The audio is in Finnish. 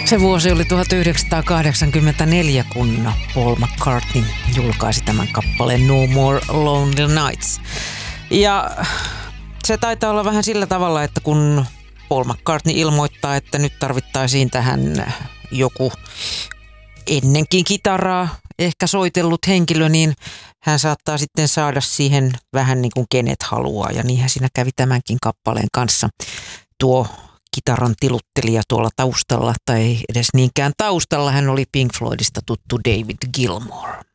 Se vuosi oli 1984, kun Paul McCartney julkaisi tämän kappaleen No More Lonely Nights. Ja se taitaa olla vähän sillä tavalla, että kun Paul McCartney ilmoittaa, että nyt tarvittaisiin tähän joku ennenkin kitaraa ehkä soitellut henkilö, niin hän saattaa sitten saada siihen vähän niin kuin kenet haluaa. Ja niinhän siinä kävi tämänkin kappaleen kanssa. Tuo kitaran tiluttelija tuolla taustalla, tai edes niinkään taustalla, hän oli Pink Floydista tuttu David Gilmour.